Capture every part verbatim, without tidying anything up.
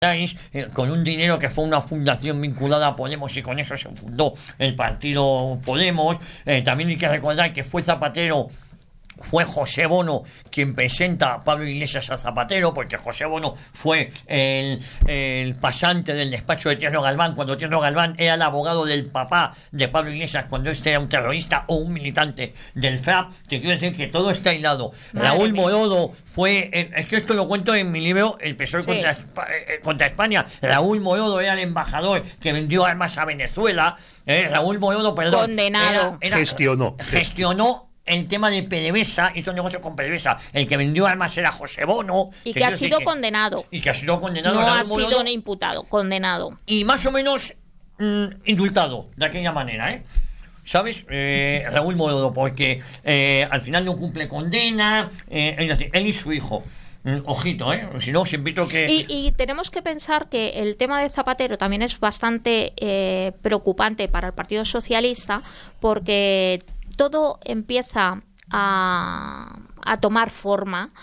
Eh, con un dinero que fue una fundación vinculada a Podemos y con eso se fundó el partido Podemos. Eh, también hay que recordar que fue Zapatero, fue José Bono quien presenta a Pablo Iglesias a Zapatero, porque José Bono fue el, el pasante del despacho de Tierno Galván, cuando Tierno Galván era el abogado del papá de Pablo Iglesias, cuando este era un terrorista o un militante del F R A P. Te quiero decir que todo está hilado. Madre Raúl mía. Morodo fue, eh, es que esto lo cuento en mi libro, El P S O E sí. contra, eh, contra España. Raúl Morodo era el embajador que vendió armas a Venezuela. Eh, Raúl Morodo, perdón. Condenado. Era, era, gestionó. Gestionó el tema de PDVSA, hizo negocio con PDVSA. El que vendió armas era José Bono. Y que ha sido que, condenado. Y que ha sido condenado. No Raúl ha sido Morodo, un imputado, condenado. Y más o menos mmm, indultado, de aquella manera, ¿eh? ¿Sabes? Eh, Raúl Morodo, porque eh, al final no cumple condena, eh, es decir, él y su hijo. Mm, ojito, ¿eh? Si no, os invito que... Y, y tenemos que pensar que el tema de Zapatero también es bastante eh, preocupante para el Partido Socialista, porque todo empieza a, a tomar forma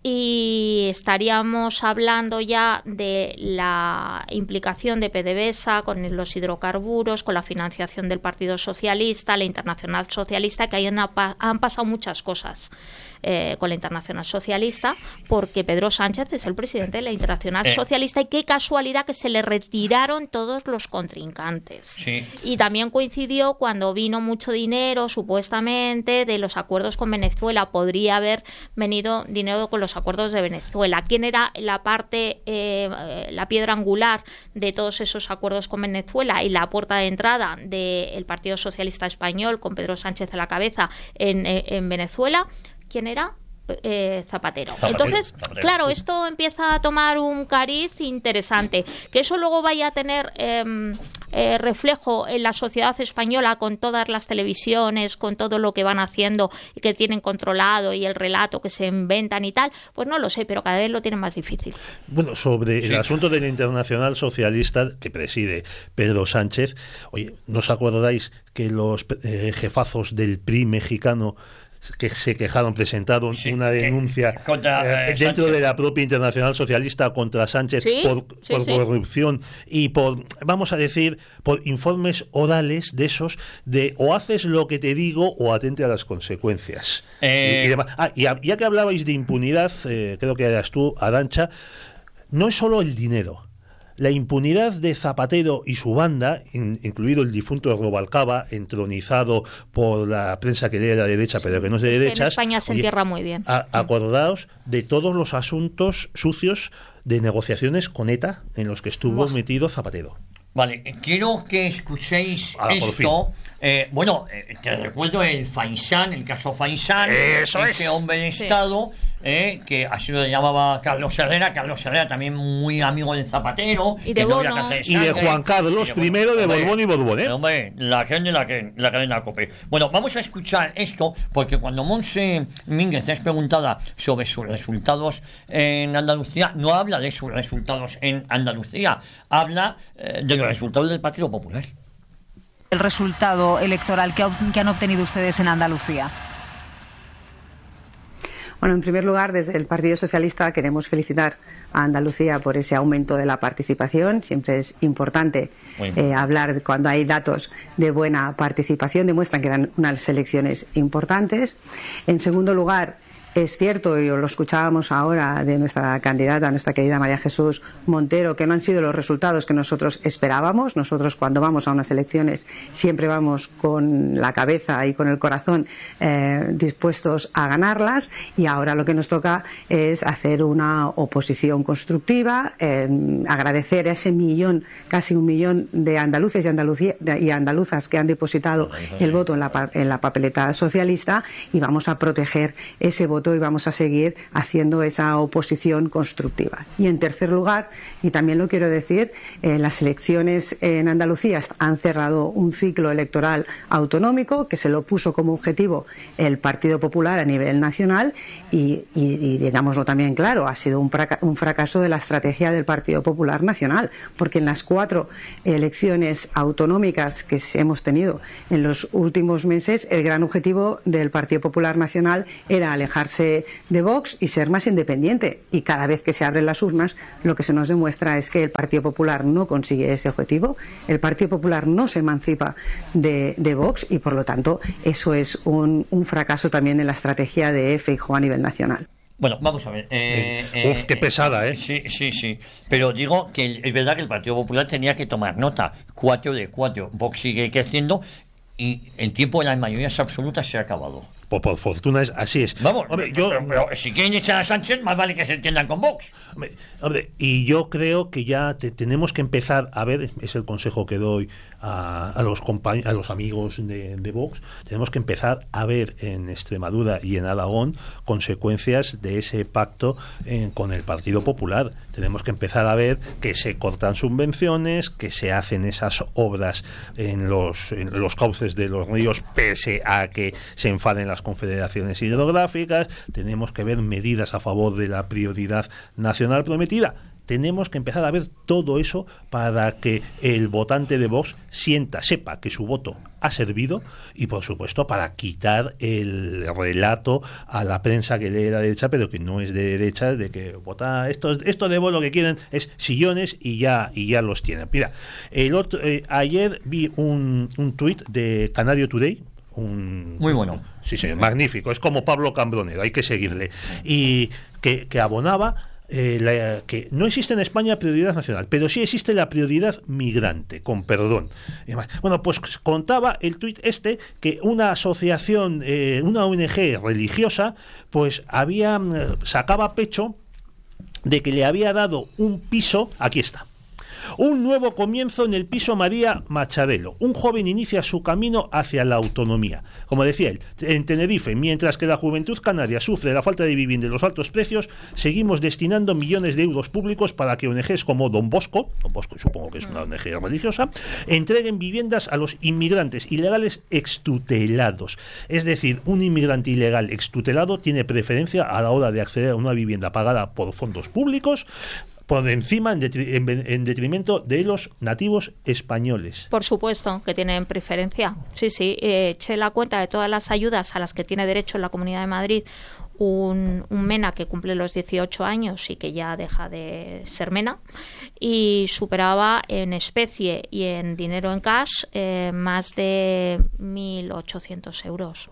y estaríamos hablando ya de la implicación de PDVSA con los hidrocarburos, con la financiación del Partido Socialista, la Internacional Socialista, que ahí han, han pasado muchas cosas. Eh, con la Internacional Socialista, porque Pedro Sánchez es el presidente de la Internacional eh. Socialista, y qué casualidad que se le retiraron todos los contrincantes. Sí. Y también coincidió cuando vino mucho dinero, supuestamente, de los acuerdos con Venezuela. Podría haber venido dinero con los acuerdos de Venezuela. ¿Quién era la parte, eh, la piedra angular de todos esos acuerdos con Venezuela y la puerta de entrada del Partido Socialista Español, con Pedro Sánchez a la cabeza, en, en Venezuela? ¿Quién era? Eh, Zapatero. Zapatero. Entonces, Zapatero. Claro, esto empieza a tomar un cariz interesante. Que eso luego vaya a tener eh, eh, reflejo en la sociedad española, con todas las televisiones, con todo lo que van haciendo y que tienen controlado, y el relato que se inventan y tal, pues no lo sé, pero cada vez lo tienen más difícil. Bueno, sobre sí. el asunto de la Internacional Socialista que preside Pedro Sánchez, oye, ¿no os acordáis que los eh, jefazos del P R I mexicano que se quejaron, presentaron sí, una denuncia contra, eh, dentro Sánchez. de la propia Internacional Socialista contra Sánchez ¿Sí? por, sí, por sí. corrupción y por, vamos a decir, por informes orales de esos de o haces lo que te digo o atente a las consecuencias? Eh... Y, y, demás. Ah, y ya que hablabais de impunidad, eh, creo que eras tú, Arantxa, no es solo el dinero. La impunidad de Zapatero y su banda, in, incluido el difunto Rubalcaba, entronizado por la prensa que lee de la derecha, pero que no es de es derechas. Que en España se entierra muy bien. A, acordaos de todos los asuntos sucios de negociaciones con ETA en los que estuvo Buah. metido Zapatero. Vale, quiero que escuchéis ah, esto. Eh, bueno, eh, te recuerdo el Faisán, el caso Faisán, Eso ese es. hombre de sí. Estado, eh, que así lo llamaba Carlos Herrera. Carlos Herrera también muy amigo de Zapatero. Y de no Bono. Y de Juan Carlos I de, de Borbón y Borbón, ¿eh? Hombre, la cadena, la, la cadena COPE. Bueno, vamos a escuchar esto, porque cuando Montse Mínguez es preguntada sobre sus resultados en Andalucía, no habla de sus resultados en Andalucía, habla eh, de los resultados del Partido Popular. El resultado electoral que, que han obtenido ustedes en Andalucía. Bueno, en primer lugar, desde el Partido Socialista queremos felicitar a Andalucía por ese aumento de la participación. Siempre es importante eh, hablar cuando hay datos de buena participación, demuestran que eran unas elecciones importantes. En segundo lugar, es cierto, y lo escuchábamos ahora de nuestra candidata, nuestra querida María Jesús Montero, que no han sido los resultados que nosotros esperábamos. Nosotros, cuando vamos a unas elecciones, siempre vamos con la cabeza y con el corazón eh, dispuestos a ganarlas, y ahora lo que nos toca es hacer una oposición constructiva, eh, agradecer a ese millón, casi un millón de andaluces y, Andalucía, y andaluzas que han depositado el voto en la, en la papeleta socialista, y vamos a proteger ese voto y vamos a seguir haciendo esa oposición constructiva. Y en tercer lugar, y también lo quiero decir, eh, las elecciones en Andalucía han cerrado un ciclo electoral autonómico que se lo puso como objetivo el Partido Popular a nivel nacional, y, y, y digámoslo también claro, ha sido un, fraca- un fracaso de la estrategia del Partido Popular nacional, porque en las cuatro elecciones autonómicas que hemos tenido en los últimos meses, el gran objetivo del Partido Popular nacional era alejarse separarse de Vox y ser más independiente. Y cada vez que se abren las urnas, lo que se nos demuestra es que el Partido Popular no consigue ese objetivo, el Partido Popular no se emancipa de, de Vox y, por lo tanto, eso es un, un fracaso también en la estrategia de Feijóo a nivel nacional. Bueno, vamos a ver. Eh, Uf, qué pesada, ¿eh? Sí, sí, sí. Pero digo que es verdad que el Partido Popular tenía que tomar nota. Cuatro de cuatro. Vox sigue creciendo y el tiempo de las mayorías absolutas se ha acabado. Por, por fortuna es así es. Vamos, hombre, pero, yo, pero, pero si quieren echar a Sánchez, más vale que se entiendan con Vox. Hombre, hombre, y yo creo que ya te, tenemos que empezar a ver, es el consejo que doy a, a los compañ- a los amigos de, de Vox, tenemos que empezar a ver en Extremadura y en Aragón consecuencias de ese pacto eh, con el Partido Popular. Tenemos que empezar a ver que se cortan subvenciones, que se hacen esas obras en los, en los cauces de los ríos, pese a que se enfaden las confederaciones hidrográficas. Tenemos que ver medidas a favor de la prioridad nacional prometida. Tenemos que empezar a ver todo eso para que el votante de Vox sienta, sepa que su voto ha servido y, por supuesto, para quitar el relato a la prensa que lee la derecha, pero que no es de derecha, de que vota esto, esto de Vox lo que quieren es sillones y ya y ya los tienen. Mira, el otro, eh, ayer vi un, un tuit de Canario Today. Un, Muy bueno. Sí, sí, magnífico. Es como Pablo Cambronero, hay que seguirle. Y que, que abonaba eh, la, que no existe en España prioridad nacional, pero sí existe la prioridad migrante, con perdón. Y además, bueno, pues contaba el tuit este que una asociación, eh, una O N G religiosa, pues había sacaba pecho de que le había dado un piso, aquí está. Un nuevo comienzo en el piso María Machadelo. Un joven inicia su camino hacia la autonomía. Como decía él, en Tenerife, mientras que la juventud canaria sufre la falta de vivienda y los altos precios, seguimos destinando millones de euros públicos para que O N Ges como Don Bosco, Don Bosco supongo que es una O N G religiosa, entreguen viviendas a los inmigrantes ilegales extutelados. Es decir, un inmigrante ilegal extutelado tiene preferencia a la hora de acceder a una vivienda pagada por fondos públicos, por encima, en, detri- en, en detrimento de los nativos españoles. Por supuesto que tienen preferencia. Sí, sí. Eh, eché la cuenta de todas las ayudas a las que tiene derecho en la Comunidad de Madrid un, un MENA que cumple los dieciocho años y que ya deja de ser MENA, y superaba en especie y en dinero en cash eh, más de mil ochocientos euros.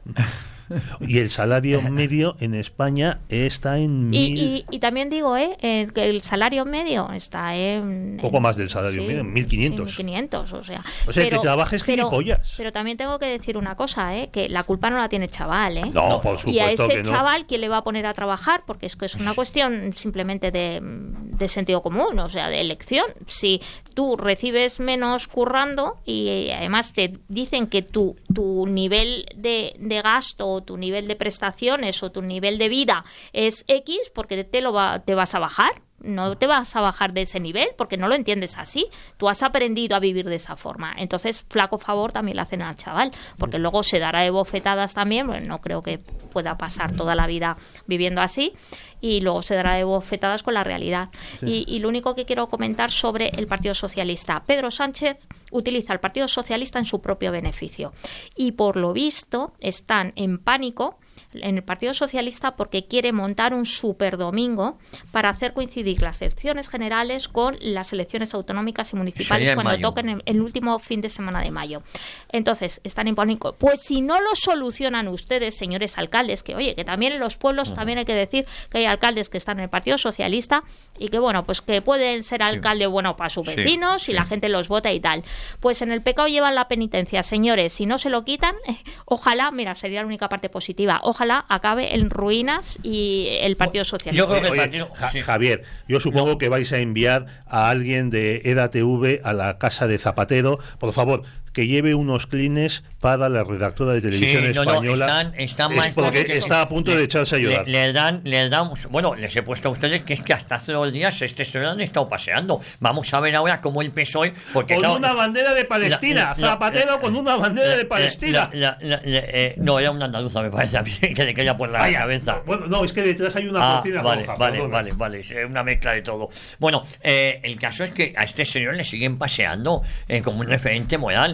Y el salario medio en España está en y, mil... y, y también digo eh, eh, que el salario medio está en poco en, más del salario sí, medio, en mil quinientos. Sí, mil quinientos, o sea. O sea, pero, que trabajes pero, gilipollas. pero también tengo que decir una cosa, eh, que la culpa no la tiene el chaval, eh. No, por supuesto y a ese que no. chaval, ¿quién le va a poner a trabajar? Porque es que es una cuestión simplemente de, de sentido común, o sea, de elección. Si tú recibes menos currando y además te dicen que tu, tu nivel de, de gasto o tu nivel de prestaciones o tu nivel de vida es X, porque te lo va, te vas a bajar. No te vas a bajar de ese nivel porque no lo entiendes así. Tú has aprendido a vivir de esa forma. Entonces, flaco favor también le hacen al chaval, porque luego se dará de bofetadas también. Bueno, no creo que pueda pasar toda la vida viviendo así, y luego se dará de bofetadas con la realidad. Sí. Y, y lo único que quiero comentar sobre el Partido Socialista: Pedro Sánchez utiliza al Partido Socialista en su propio beneficio, y por lo visto están en pánico en el Partido Socialista porque quiere montar un superdomingo para hacer coincidir las elecciones generales con las elecciones autonómicas y municipales cuando mayo. toquen el, el último fin de semana de mayo. Entonces, están en pánico. Pues si no lo solucionan ustedes, señores alcaldes, que oye, que también en los pueblos uh-huh. también hay que decir que hay alcaldes que están en el Partido Socialista y que, bueno, pues que pueden ser alcalde sí. bueno para sus vecinos sí, y sí. la gente los vota y tal. Pues en el pecado llevan la penitencia, señores. Si no se lo quitan, eh, ojalá, mira, sería la única parte positiva, ojalá acabe en ruinas y el Partido Socialista. Yo creo que Oye, partido, ja, sí. Javier, yo supongo no. que vais a enviar a alguien de E D A T V a la casa de Zapatero, por favor, que lleve unos clines para la redactora de Televisión sí, no, Española. No, están, están es porque eso. está a punto le, de echarse a llorar. Le, le dan, le dan, bueno, les he puesto a ustedes que es que hasta hace dos días este señor han estado paseando. Vamos a ver ahora cómo el P S O E... Porque, con claro, una bandera de Palestina, la, la, Zapatero la, con una bandera la, de Palestina. La, la, la, la, eh, no, era una andaluza, me parece a mí, que le caía por la Vaya, cabeza. Bueno, no, es que detrás hay una ah, cortina vale, roja. Vale, perdona. vale, vale, es una mezcla de todo. Bueno, eh, el caso es que a este señor le siguen paseando eh, como un referente moral.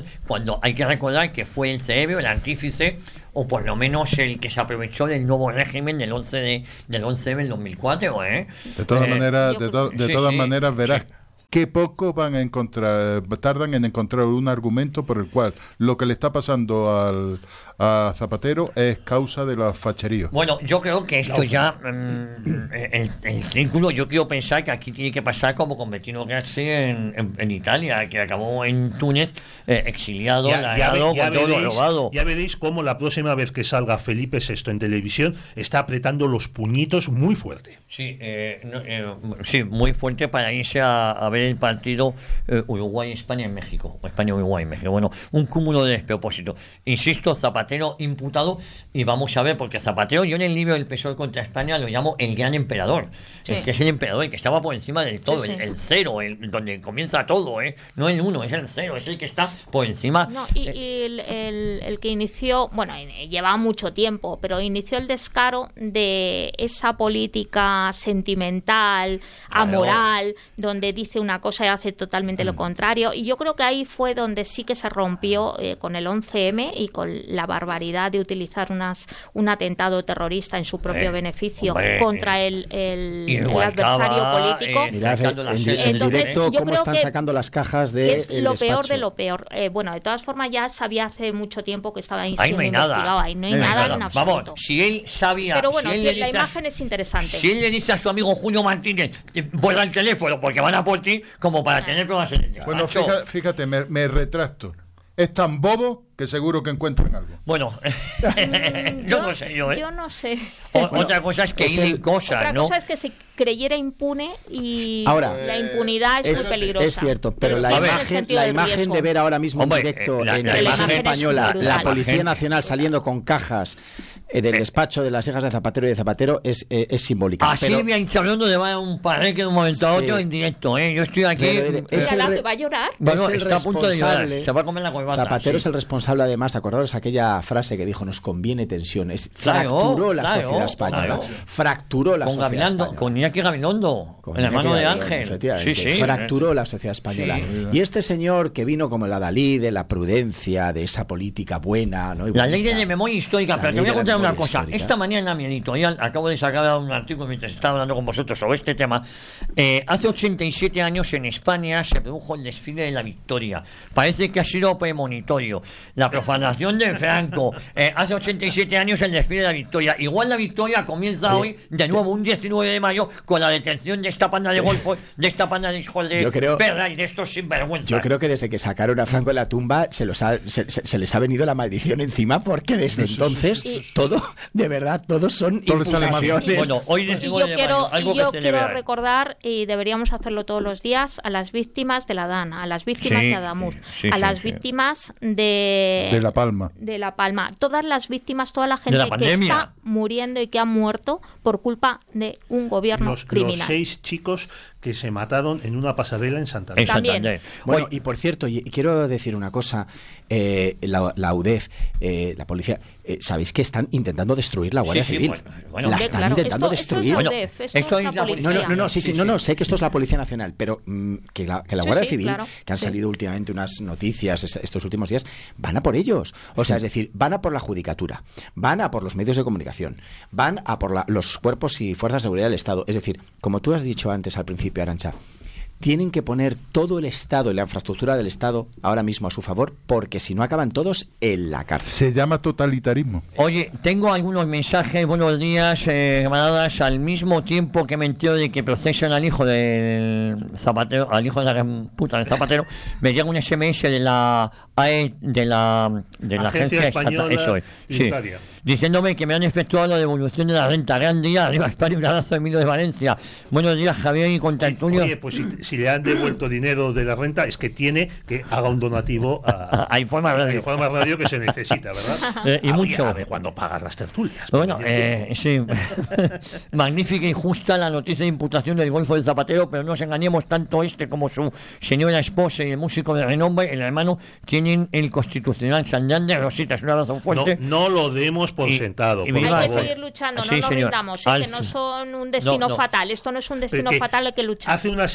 cuando hay que recordar que fue el cerebro, el artífice, o por lo menos el que se aprovechó del nuevo régimen del once de, del once M en dos mil cuatro, ¿eh? De todas eh, maneras, de, to- de sí, todas sí, maneras verás sí. qué poco van a encontrar, tardan en encontrar un argumento por el cual lo que le está pasando al a Zapatero es causa de los facheríos. Bueno, yo creo que esto ya, um, el, el círculo, yo quiero pensar que aquí tiene que pasar como con Bettino Craxi en, en, en Italia, que acabó en Túnez eh, exiliado, Ya, ya, largado, ve- ya con todo veréis, lo robado. ya veréis cómo la próxima vez que salga Felipe sexto en televisión está apretando los puñitos muy fuerte. Sí, eh, no, eh, sí, muy fuerte para irse a, a ver el partido eh, Uruguay-España en México, o España-Uruguay en México. Bueno, un cúmulo de despropósitos. Insisto, Zapatero imputado, y vamos a ver, porque Zapatero, yo en el libro del P S O E contra España lo llamo el gran emperador, Sí. el que es el emperador, el que estaba por encima del todo, Sí, sí. El, el cero, el, donde comienza todo, ¿eh? No el uno, es el cero, es el que está por encima. No, y, eh, y el, el- el que inició, bueno, eh, llevaba mucho tiempo, pero inició el descaro de esa política sentimental, Claro. amoral, donde dice una cosa y hace totalmente lo contrario. Y yo creo que ahí fue donde sí que se rompió eh, con el once eme y con la barbaridad de utilizar unas, un atentado terrorista en su propio Eh, beneficio hombre, contra el, el, y el rubalcaba, adversario político. eh, Mirad sacando en, la en sede. en Entonces, directo yo cómo creo están que- sacando las cajas de que es el lo peor despacho. de lo peor. Eh, bueno, de todas formas ya sabía hace mucho tiempo que estaba Ahí siendo no hay investigado. nada. Ahí no hay Ahí no hay nada nada. en absoluto. Vamos, si él sabía. Pero bueno, si él que le la dice a- imagen es interesante. Si él le dice a su amigo Julio Martínez, vuelva al teléfono porque van a por ti, como para tener pruebas en el Bueno, despacho. fíjate, fíjate me, me retracto. Es tan bobo que seguro que encuentran algo. Bueno, Mm, yo no sé yo, ¿eh? Yo no sé. O- otra cosa es que es hilen el- cosas, Otra ¿no? cosa es que se creyera impune y Ahora, la impunidad es, Es, muy peligrosa. es cierto, pero la A ver. imagen, sentido la del imagen riesgo. de ver ahora mismo Hombre, en directo eh, la- en la televisión imagen es española brutal. la Policía Imagen- Nacional saliendo con cajas eh, del despacho de las hijas de Zapatero y de Zapatero es, eh, es simbólica. A pero, Silvia Inchablando le va a un parreque de un momento a otro Sí. en directo, ¿eh? Yo estoy aquí. Pero, eh, es Mira, el la re- que va a llorar. bueno, es el está a punto de llorar. responsable. Se va a comer la corbata. Zapatero sí. es el responsable, además, acordaros aquella frase que dijo: nos conviene tensión. Es, Claro, fracturó la claro, sociedad española. claro. Fracturó la Con sociedad Gabilondo, española. con Iñaki Gabilondo, Con el hermano Iñaki de Gabilondo, Ángel. efectivamente. Sí, sí. Fracturó es- la sociedad española. Sí. Y este señor que vino como la Dalí de la prudencia, de esa política buena, ¿no? Y La ley buenista. de memoria histórica, La pero te ley voy a de la contar una memoria cosa. histórica. Esta mañana, Mielito, ya acabo de sacar un artículo mientras estaba hablando con vosotros sobre este tema. Eh, hace ochenta y siete años en España se produjo el desfile de la Victoria. Parece que ha sido premonitorio. La profanación de Franco. Eh, hace ochenta y siete años el desfile de la Victoria. Igual la Victoria comienza hoy, de nuevo, un diecinueve de mayo, con la detención de esta panda de golfos, de esta panda de hijos de Yo creo- perra y de estos sinvergüenzas. Yo creo que desde que sacaron a Franco de la tumba se, los ha- se, se- se les ha venido la maldición encima, porque desde entonces todo, de verdad, todos son Todo les sale mal. imputaciones. Bueno, hoy Y diecinueve yo de quiero, mayo, algo y yo que quiero celebrar. recordar, y deberíamos hacerlo todos los días, a las víctimas de la Dana, a las víctimas Sí, de Adamuz, sí, a sí, las sí. víctimas de, De La Palma. de La Palma. Todas las víctimas, toda la De gente la que pandemia. está muriendo y que ha muerto por culpa de un gobierno Los, los criminal. seis chicos que se mataron en una pasarela en Santander. En También. Santander. Bueno, Oye, y por cierto, y, y quiero decir una cosa, eh, la, la U D E F, eh, la policía, eh, sabéis que están intentando destruir la Guardia Sí, sí, Civil. bueno, bueno. la Hombre, están claro, intentando esto- esto es destruir. la Bueno, U D E F, esto esto es la es la policía. No, no, no, no, sí, sí, Sí, no, sí. no, sé que esto es la Policía Nacional, pero mm, que la, que la Sí, Guardia sí, Civil, claro, que han sí. salido últimamente unas noticias es- estos últimos días, van a por ellos. O sea, es decir, van a por la judicatura, van a por los medios de comunicación, van a por la- los cuerpos y fuerzas de seguridad del Estado. Es decir, como tú has dicho antes al principio, Arantxa, tienen que poner todo el Estado y la infraestructura del Estado ahora mismo a su favor, porque si no acaban todos en la cárcel. Se llama totalitarismo. Oye, tengo algunos mensajes. Buenos días, eh, camaradas. Al mismo tiempo que me entero de que procesan al hijo del Zapatero, al hijo de la gran puta del Zapatero, me llega un S M S de la A E, de la, de la Agencia agencia Española Estatal, eso es, sí, Tributaria. diciéndome que me han efectuado la devolución de la renta. Gran día, arriba España, un abrazo, Emilio de Valencia. Buenos días, Javier y contertulio. Oye, pues si, si le han devuelto dinero de la renta, es que tiene que haga un donativo a, A Informa Radio. a Informa Radio, que se necesita, ¿verdad? Eh, y A ver, mucho. A ver cuando pagas las tertulias. Bueno, porque tiene eh, sí. Magnífica y justa la noticia de imputación del Golfo del Zapatero, pero no nos engañemos, tanto este como su señora esposa y el músico de renombre, el hermano, tienen el Constitucional Santander. Rosita, es un abrazo que- fuerte. no, no lo demos por Y- sentado, y por viva- Hay que favor. seguir luchando, Sí, no nos señor. rindamos, ¿eh? que Alf- no son un destino No, no. fatal. Esto no es un destino Porque fatal, hay que luchar. Hace una semana, Alfredo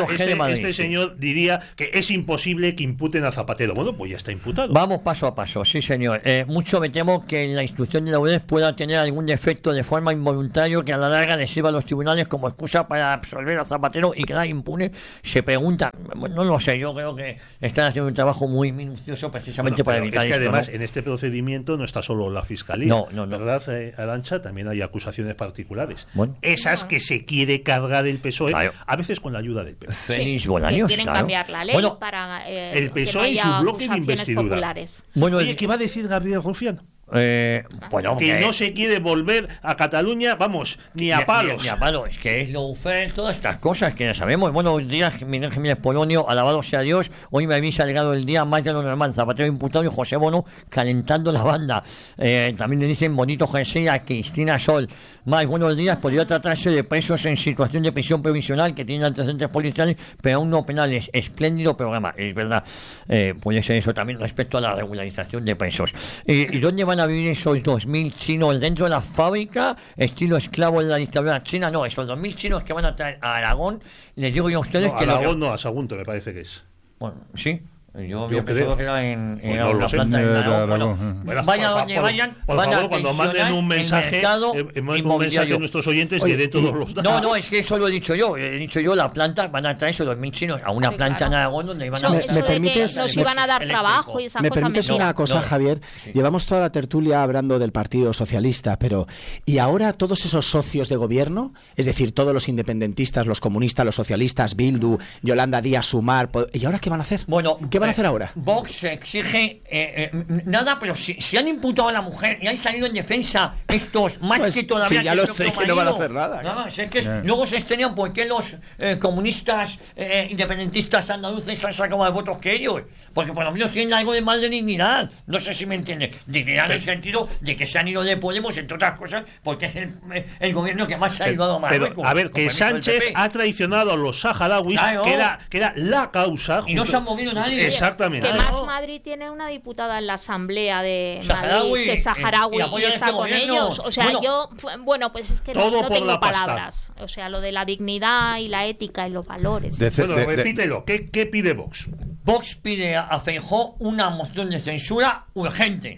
Partido G de este, Madrid, este sí. señor diría que es imposible que imputen a Zapatero. Bueno, pues ya está imputado. Vamos paso a paso, sí señor. Eh, mucho me temo que la instrucción de la U D E S pueda tener algún defecto de forma involuntaria que a la larga le sirva a los tribunales como excusa para absolver a Zapatero y quedar impune. Se pregunta, bueno, no lo sé, yo creo que están haciendo un trabajo muy minucioso precisamente Bueno, para pero evitar es que esto, además ¿no? en este procedimiento no está solo la Fiscalía. No, no, no. ¿Verdad, eh, Arantxa? También hay acusaciones particulares. Bueno. Esas que se quiere cargar el P S O E, Claro. a veces con la ayuda del P S O E. Félix Sí, Bolaños, que quieren claro. cambiar la ley Bueno, para eh, el P S O E que no y su haya bloque de acusaciones investidura. populares. Bueno, Oye, ¿qué va a decir Gabriel Rufián? eh, bueno, Que no se quiere volver a Cataluña, vamos, ni a Ni- palos. Ni, ni a palos, es que es lo UFER, todas estas cosas que ya sabemos. Buenos días, Miguel Jiménez Polonio, alabado sea Dios. Hoy me habéis alegado el día más de lo normal. Zapatero imputado y José Bono calentando la banda. Eh, también le dicen bonito jersey a Cristina Sol. Más buenos días, podría tratarse de presos en situación de prisión provisional que tienen antecedentes policiales, pero aún no penales. Espléndido programa, es verdad. Eh, puede ser eso también respecto a la regularización de presos. Eh, ¿Y dónde van a vivir esos dos mil chinos? ¿Dentro de la fábrica? ¿Estilo esclavo de la dictadura china? No, esos dos mil chinos que van a traer a Aragón, les digo yo a ustedes No, que... a lo que- Aragón no, a Sagunto me parece que es. Bueno, sí. Yo, Yo había creo. pensado que era en, en Pues no una lo sé. planta en Era Aragón. Bueno, Aragón, Bueno, vaya por fa- donde por- vayan, por van a favor, cuando manden tensionar un el mensaje, mercado eh, eh, un mensaje inmobiliario. a nuestros oyentes Oye, que de todos y- los datos. No, no, es que eso lo he dicho yo. He dicho yo, la planta, van a traer esos dos mil chinos a una Sí, planta claro. en Aragón donde iban Eso, a... Me- eso me de permites- que nos me- iban a dar eléctrico. trabajo y esas ¿Me cosas permites mentira. una cosa, No. Javier? Sí. Llevamos toda la tertulia hablando del Partido Socialista, pero ¿y ahora todos esos socios de gobierno? Es decir, todos los independentistas, los comunistas, los socialistas, Bildu, Yolanda Díaz, Sumar... po- ¿Y ahora qué van a hacer? Bueno, ¿Qué van a eh, hacer ahora? Vox exige eh, eh, nada, pero si, si han imputado a la mujer y han salido en defensa estos más Pues, que todavía sí, ya que lo el propio sé que no van a marido. hacer nada, Nada más, es que Eh. luego se extrañan por qué los eh, comunistas eh, independentistas andaluces han sacado más votos que ellos, porque por lo menos tienen algo de mal de dignidad. No sé si me entiendes. Dignidad en el sentido de que se han ido de Podemos, entre otras cosas, porque es el, el gobierno que más se ha ayudado a Pero, Marruecos. a ver, con que permiso del Sánchez P P. ha traicionado a los saharauis, Claro. que, era, que era la causa. Y no junto- se han movido nadie. Exactamente. Que Claro. Más Madrid tiene una diputada en la Asamblea de Saharaui, Madrid, que es saharaui y y, apoya está este con gobierno. ellos. O sea, Bueno, yo, fu- bueno, pues es que no, todo no por tengo la pasta. palabras. O sea, lo de la dignidad y la ética y los valores. De- Bueno, de- de- repítelo. ¿Qué, ¿Qué pide Vox? Vox pide a Feijóo una moción de censura urgente.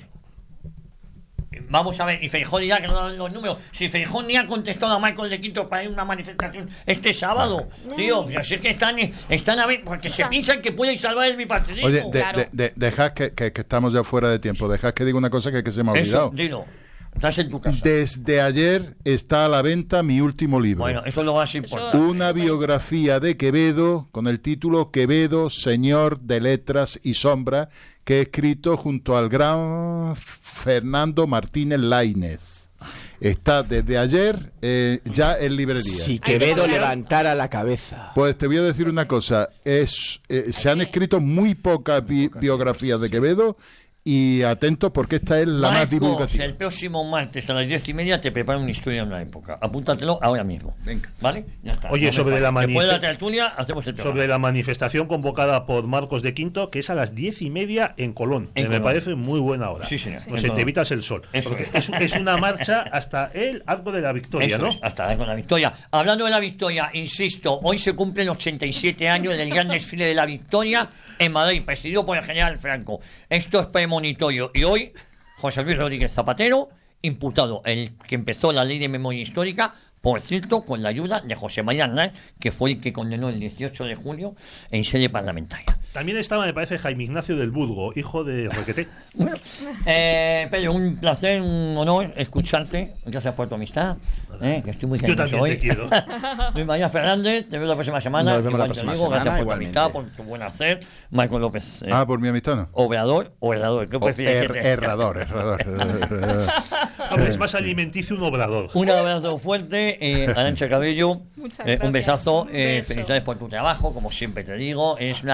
Vamos a ver, y Feijóo dirá que no dan los números. Si Feijóo ni ha contestado a Michael de Quinto para ir a una manifestación este sábado, tío, pues así que están, están a ver, porque se piensan que pueden salvar el bipartidismo. Oye, de- Claro. de- de- dejad que, que- que estamos ya fuera de tiempo. Dejad que diga una cosa que, que se me ha Eso, olvidado. dilo. Estás en tu casa. Desde ayer está a la venta mi último libro. Bueno, eso es lo más importante. Una biografía de Quevedo con el título Quevedo, Señor de Letras y Sombra, que he escrito junto al gran Fernando Martínez Lainez. Está desde ayer eh, ya en librería. Si Quevedo levantara la cabeza. Pues te voy a decir una cosa. Es, eh, se han escrito muy pocas bi- biografías de Quevedo y atentos porque esta es la más Marcos, divulgativa. el próximo martes a las diez y media te preparo una historia de una época. Apúntatelo ahora mismo. Venga. ¿Vale? Ya está. Oye, No me sobre la falles. Después de la manife- tertulia hacemos el programa. Sobre la manifestación convocada por Marcos de Quinto, que es a las diez y media en Colón. En que me Colón. parece muy buena hora. Sí, señor. Pues En te Colón. evitas el sol. Eso Porque es. es, es una marcha hasta el Arco de la Victoria, Eso ¿no? es, hasta dar con la victoria. Hablando de la victoria, insisto, hoy se cumplen ochenta y siete años del gran desfile de la victoria en Madrid, presidido por el general Franco. Esto es premonitorio. Y hoy, José Luis Rodríguez Zapatero, imputado, el que empezó la ley de memoria histórica, por cierto, con la ayuda de José María Aznar, que fue el que condenó el dieciocho de julio en sede parlamentaria. También estaba, me parece, Jaime Ignacio del Burgo, hijo de Requeté. Bueno, eh, Pedro, un placer, un honor escucharte. Gracias por tu amistad. Eh, que estoy muy Yo cariñoso también hoy. te quiero. Luis María Fernández, te veo la próxima semana. Nos vemos la Igual te próxima digo, semana, gracias por tu igualmente. amistad, por tu buen hacer. Michael López. eh, Ah, por mi amistad no. Obrador o Herrador. ¿Qué O prefieres? er- que te- errador, errador. Hombre, es más alimenticio un obrador. Un abrazo fuerte, eh, Arantxa Cabello. Muchas eh, un gracias. besazo. Un eh, beso. felicidades por tu trabajo, como siempre te digo. Es una llanera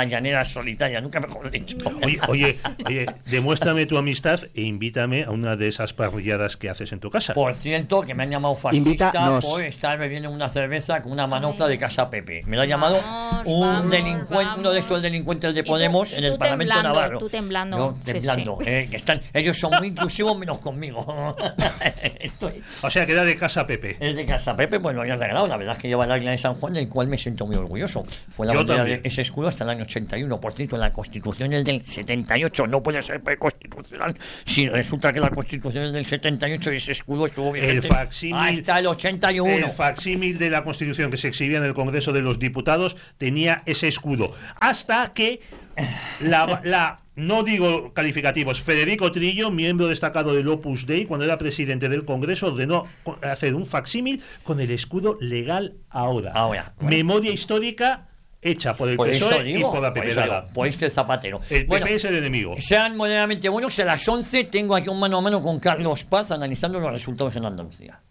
solitaria, nunca mejor dicho. Oye, oye, oye, demuéstrame tu amistad e invítame a una de esas parrilladas que haces en tu casa. Por cierto, que me han llamado fascista Invítanos. por estar bebiendo una cerveza con una manopla de Casa Pepe. Me lo ha llamado Vamos, un vamos, delincuente, vamos. uno de estos delincuentes de Y tú- Podemos y en tú el Parlamento temblando, Navarro. tú temblando. Yo Sí, temblando. sí. eh, que están, ellos son muy inclusivos menos conmigo. Estoy, O sea, que era de casa Pepe. el de Casa Pepe, pues lo había regalado. La verdad es que lleva el águila de San Juan, del cual me siento muy orgulloso. Fue la Yo bandera también. de ese escudo hasta el año ochenta y uno. Por cierto, la Constitución es del setenta y ocho. No puede ser constitucional si resulta que la Constitución es del setenta y ocho y ese escudo estuvo vigente El facsímil, hasta el ochenta y uno. el facsímil de la Constitución que se exhibía en el Congreso de los Diputados tenía ese escudo. Hasta que la, la no digo calificativos, Federico Trillo, miembro destacado del Opus Dei, cuando era presidente del Congreso, ordenó hacer un facsímil con el escudo legal ahora. Ahora, bueno. Memoria histórica hecha por el Por P S O E eso digo, y por la por, Peperada. eso digo, por este Zapatero. El Bueno, P P es el enemigo. sean moderadamente buenos. A las once tengo aquí un mano a mano con Carlos Paz analizando los resultados en Andalucía.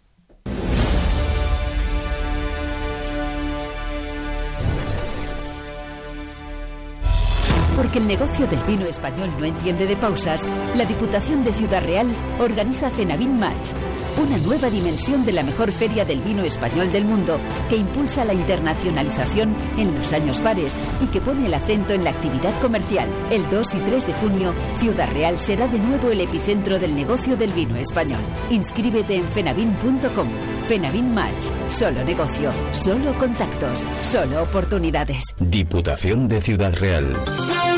Porque el negocio del vino español no entiende de pausas, la Diputación de Ciudad Real organiza Fenavin Match, una nueva dimensión de la mejor feria del vino español del mundo, que impulsa la internacionalización en los años pares y que pone el acento en la actividad comercial. El dos y tres de junio, Ciudad Real será de nuevo el epicentro del negocio del vino español. Inscríbete en fenavin punto com. Fenavin Match. Solo negocio, solo contactos, solo oportunidades. Diputación de Ciudad Real.